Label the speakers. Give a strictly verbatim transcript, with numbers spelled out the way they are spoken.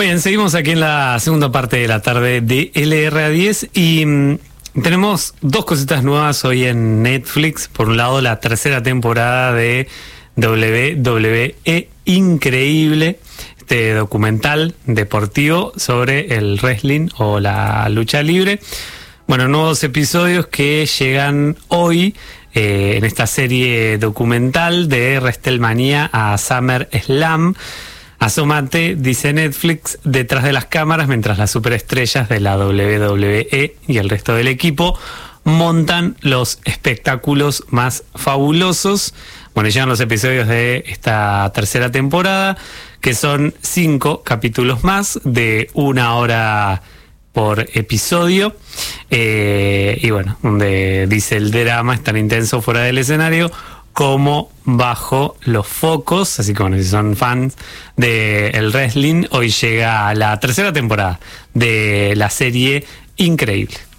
Speaker 1: Muy bien, seguimos aquí en la segunda parte de la tarde de L R A diez y mmm, tenemos dos cositas nuevas hoy en Netflix. Por un lado, la tercera temporada de W W E Increíble, este documental deportivo sobre el wrestling o la lucha libre. Bueno, nuevos episodios que llegan hoy eh, en esta serie documental de WrestleMania a SummerSlam. Asómate, dice Netflix, detrás de las cámaras mientras las superestrellas de la W W E y el resto del equipo montan los espectáculos más fabulosos. Bueno, llegan los episodios de esta tercera temporada, que son cinco capítulos más de una hora por episodio. Eh, y bueno, donde dice el drama es tan intenso fuera del escenario como bajo los focos. Así que bueno, si son fans del wrestling, hoy llega la tercera temporada de la serie Increíble.